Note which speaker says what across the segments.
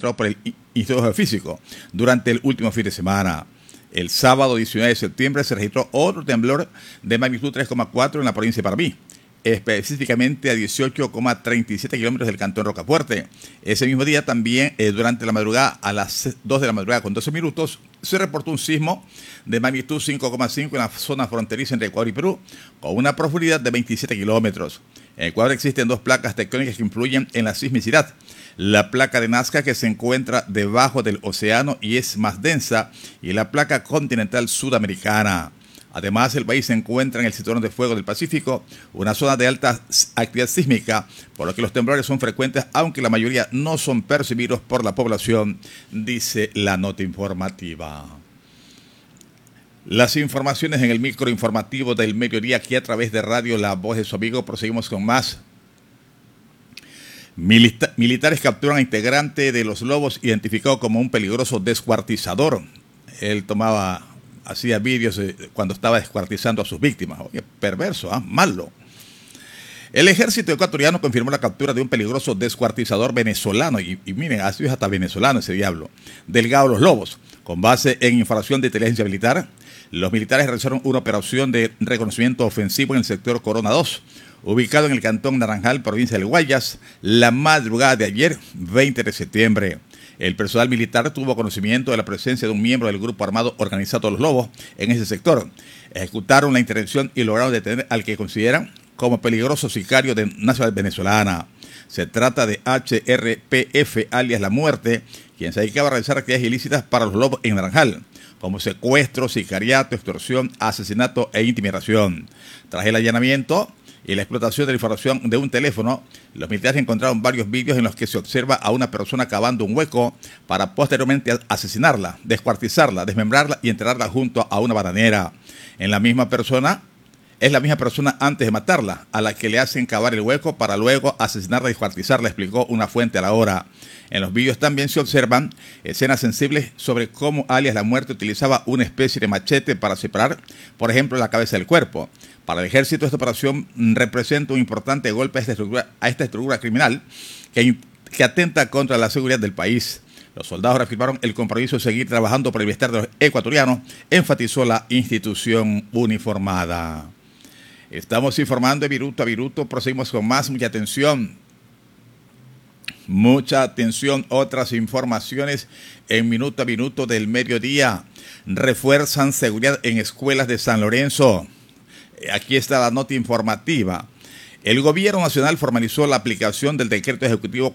Speaker 1: registrado por el Instituto Geofísico durante el último fin de semana. El sábado 19 de septiembre se registró otro temblor de magnitud 3,4 en la provincia de Paraná, específicamente a 18,37 kilómetros del cantón Rocafuerte. Ese mismo día también, durante la madrugada, a las 2 de la madrugada con 12 minutos, se reportó un sismo de magnitud 5,5 en la zona fronteriza entre Ecuador y Perú, con una profundidad de 27 kilómetros. En Ecuador existen dos placas tectónicas que influyen en la sismicidad. La placa de Nazca, que se encuentra debajo del océano y es más densa, y la placa continental sudamericana. Además, el país se encuentra en el cinturón de fuego del Pacífico, una zona de alta actividad sísmica, por lo que los temblores son frecuentes, aunque la mayoría no son percibidos por la población, dice la nota informativa. Las informaciones en el microinformativo del mediodía, aquí a través de Radio La Voz de su Amigo. Proseguimos con más. Militares capturan a integrante de los Lobos identificado como un peligroso descuartizador. Él hacía vídeos cuando estaba descuartizando a sus víctimas. Oye, perverso, malo. El ejército ecuatoriano confirmó la captura de un peligroso descuartizador venezolano, y miren, así es hasta venezolano ese diablo, Delgado Los Lobos. Con base en información de inteligencia militar, los militares realizaron una operación de reconocimiento ofensivo en el sector Corona 2, ubicado en el cantón Naranjal, provincia del Guayas, la madrugada de ayer, 20 de septiembre. El personal militar tuvo conocimiento de la presencia de un miembro del grupo armado organizado Los Lobos en ese sector. Ejecutaron la intervención y lograron detener al que consideran como peligroso sicario de nacionalidad venezolana. Se trata de HRPF, alias La Muerte, quien se dedicaba a realizar actividades ilícitas para Los Lobos en Naranjal, como secuestro, sicariato, extorsión, asesinato e intimidación. Tras el allanamiento y la explotación de la información de un teléfono, los militares encontraron varios vídeos en los que se observa a una persona cavando un hueco para posteriormente asesinarla, descuartizarla, desmembrarla y enterrarla junto a una bananera. Es la misma persona antes de matarla, a la que le hacen cavar el hueco para luego asesinarla y descuartizarla, explicó una fuente a La Hora. En los vídeos también se observan escenas sensibles sobre cómo alias La Muerte utilizaba una especie de machete para separar, por ejemplo, la cabeza del cuerpo. Para el ejército, esta operación representa un importante golpe a esta estructura criminal que atenta contra la seguridad del país. Los soldados reafirmaron el compromiso de seguir trabajando por el bienestar de los ecuatorianos, enfatizó la institución uniformada. Estamos informando de Viruto a Viruto, proseguimos con más, mucha atención. Mucha atención, otras informaciones en Minuto a Minuto del mediodía. Refuerzan seguridad en escuelas de San Lorenzo. Aquí está la nota informativa. El gobierno nacional formalizó la aplicación del decreto ejecutivo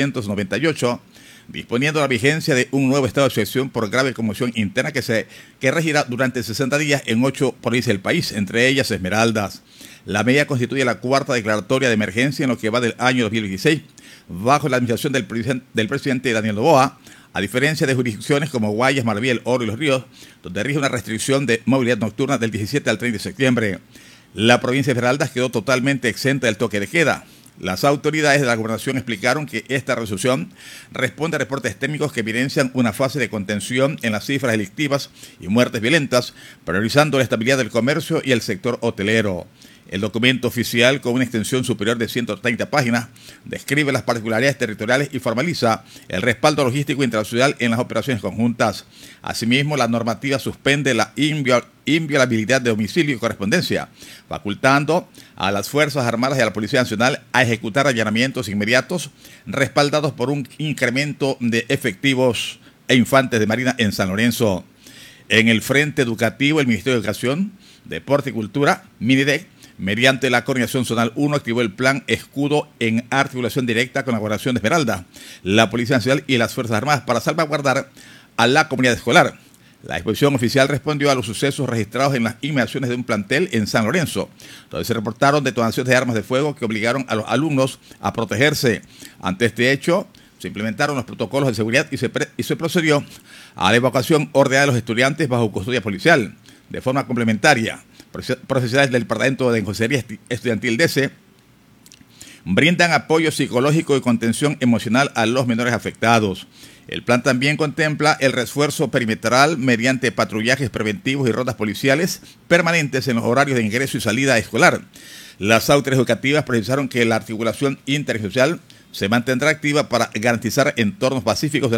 Speaker 1: 498, disponiendo la vigencia de un nuevo estado de excepción por grave conmoción interna que regirá durante 60 días en 8 provincias del país, entre ellas Esmeraldas. La medida constituye la cuarta declaratoria de emergencia en lo que va del año 2016, bajo la administración del presidente Daniel Noboa, a diferencia de jurisdicciones como Guayas, Maraví, El Oro y Los Ríos, donde rige una restricción de movilidad nocturna del 17 al 30 de septiembre. La provincia de Esmeraldas quedó totalmente exenta del toque de queda. Las autoridades de la gobernación explicaron que esta resolución responde a reportes técnicos que evidencian una fase de contención en las cifras delictivas y muertes violentas, priorizando la estabilidad del comercio y el sector hotelero. El documento oficial, con una extensión superior de 130 páginas, describe las particularidades territoriales y formaliza el respaldo logístico internacional en las operaciones conjuntas. Asimismo, la normativa suspende la inviolabilidad de domicilio y correspondencia, facultando a las Fuerzas Armadas y a la Policía Nacional a ejecutar allanamientos inmediatos, respaldados por un incremento de efectivos e infantes de Marina en San Lorenzo. En el frente educativo, el Ministerio de Educación, Deporte y Cultura, MINEDEC, mediante la Coordinación Zonal 1, activó el plan Escudo en articulación directa con la Gobernación de Esmeralda, la Policía Nacional y las Fuerzas Armadas para salvaguardar a la comunidad escolar. La exposición oficial respondió a los sucesos registrados en las inmediaciones de un plantel en San Lorenzo, donde se reportaron detonaciones de armas de fuego que obligaron a los alumnos a protegerse. Ante este hecho, se implementaron los protocolos de seguridad y se procedió a la evacuación ordenada de los estudiantes bajo custodia policial. De forma complementaria, profesionales del Departamento de Consejería Estudiantil DC brindan apoyo psicológico y contención emocional a los menores afectados. El plan también contempla el refuerzo perimetral mediante patrullajes preventivos y rondas policiales permanentes en los horarios de ingreso y salida escolar. Las autoridades educativas precisaron que la articulación intersocial se mantendrá activa para garantizar entornos pacíficos de